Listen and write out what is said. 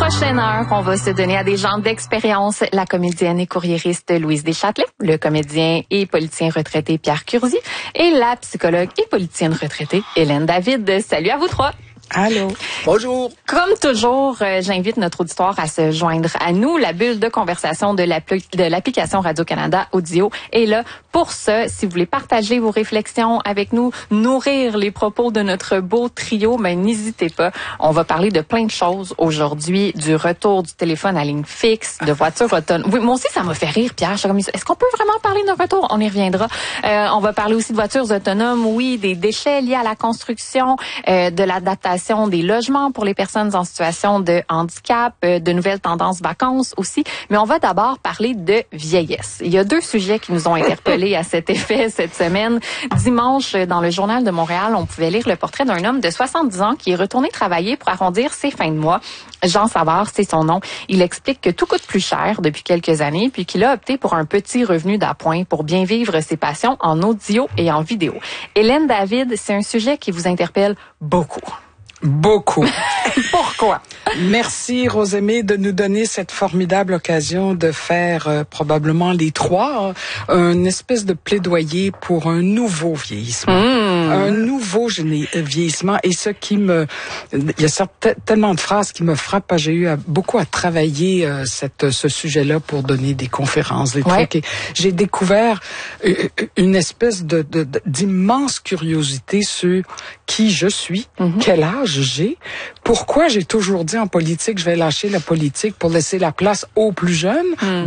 prochaine heure, on va se donner à des gens d'expérience, la comédienne et courriériste Louise Deschâtelet, le comédien et politicien retraité Pierre Curzi et la psychologue et politicienne retraitée Hélène David. Salut à vous trois. Allô. Bonjour. Comme toujours, j'invite notre auditoire à se joindre à nous. La bulle de conversation de l'application Radio-Canada Audio est là pour ça. Si vous voulez partager vos réflexions avec nous, nourrir les propos de notre beau trio, n'hésitez pas. On va parler de plein de choses aujourd'hui, du retour du téléphone à ligne fixe, de voitures autonomes. Oui, moi aussi, ça m'a fait rire, Pierre. Est-ce qu'on peut vraiment parler d'un retour? On y reviendra. On va parler aussi de voitures autonomes, oui, des déchets liés à la construction, de l'adaptation des logements pour les personnes en situation de handicap, de nouvelles tendances vacances aussi. Mais on va d'abord parler de vieillesse. Il y a deux sujets qui nous ont interpellés à cet effet cette semaine. Dimanche, dans le Journal de Montréal, on pouvait lire le portrait d'un homme de 70 ans qui est retourné travailler pour arrondir ses fins de mois. Jean Savard, c'est son nom. Il explique que tout coûte plus cher depuis quelques années, puis qu'il a opté pour un petit revenu d'appoint pour bien vivre ses passions en audio et en vidéo. Hélène David, c'est un sujet qui vous interpelle beaucoup. Beaucoup. Pourquoi? Merci, Rosemée, de nous donner cette formidable occasion de faire probablement les trois une espèce de plaidoyer pour un nouveau vieillissement. Un nouveau vieillissement. Et ce qui il y a tellement de phrases qui me frappent. J'ai eu beaucoup à travailler ce sujet-là pour donner des conférences, des trucs. Et j'ai découvert une espèce d'immense curiosité sur qui je suis, quel âge j'ai, pourquoi j'ai toujours dit en politique, je vais lâcher la politique pour laisser la place aux plus jeunes.